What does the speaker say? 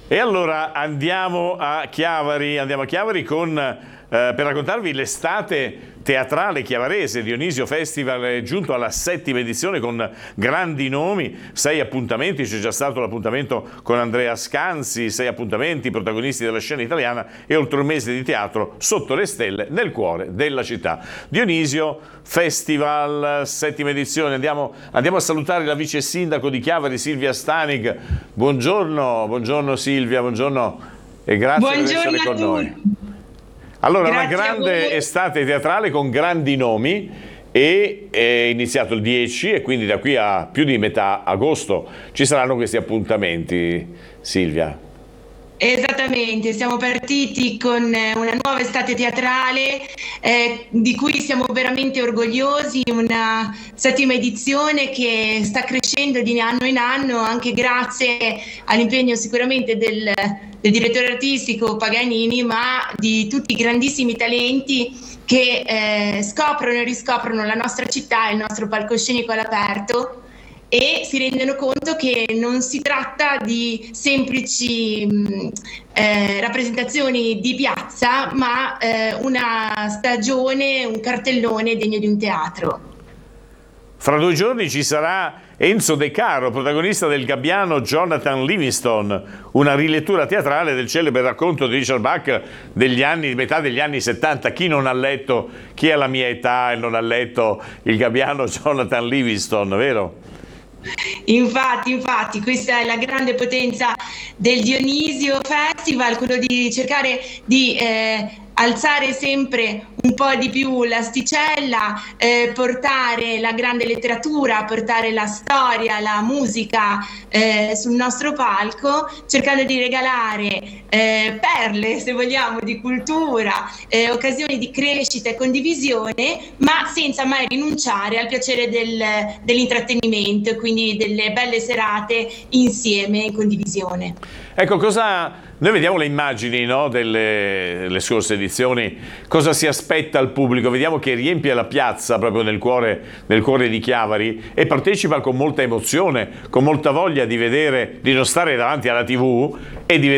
E allora andiamo a Chiavari per raccontarvi l'estate teatrale chiavarese. Dionisio Festival è giunto alla 7ª edizione con grandi nomi, 6 appuntamenti, c'è già stato l'appuntamento con Andrea Scanzi, 6 appuntamenti, protagonisti della scena italiana e oltre un mese di teatro sotto le stelle nel cuore della città. Dionisio Festival, 7ª edizione, andiamo a salutare la vice sindaco di Chiavari, Silvia Stanig. Buongiorno Silvia, buongiorno e grazie per essere con noi. Allora, una grande estate teatrale con grandi nomi e è iniziato il 10 e quindi da qui a più di metà agosto ci saranno questi appuntamenti, Silvia. Esattamente, siamo partiti con una nuova estate teatrale di cui siamo veramente orgogliosi, una 7ª edizione che sta crescendo di anno in anno anche grazie all'impegno sicuramente del direttore artistico Paganini, ma di tutti i grandissimi talenti che scoprono e riscoprono la nostra città e il nostro palcoscenico all'aperto e si rendono conto che non si tratta di semplici rappresentazioni di piazza, ma una stagione, un cartellone degno di un teatro. Fra 2 giorni ci sarà Enzo De Caro, protagonista del gabbiano Jonathan Livingston, una rilettura teatrale del celebre racconto di Richard Bach metà degli anni 70. Chi non ha letto, chi è alla mia età e non ha letto il gabbiano Jonathan Livingston, vero? Infatti, questa è la grande potenza del Dionisio Festival, quello di cercare di alzare sempre un po' di più l'asticella, portare la grande letteratura, portare la storia, la musica sul nostro palco, cercando di regalare perle, se vogliamo, di cultura, occasioni di crescita e condivisione, ma senza mai rinunciare al piacere dell'intrattenimento, quindi delle belle serate insieme in condivisione. Ecco, noi vediamo le immagini, no, delle scorse edizioni, cosa si aspetta al pubblico, vediamo che riempie la piazza proprio nel cuore di Chiavari e partecipa con molta emozione, con molta voglia di non stare davanti alla TV e di vedere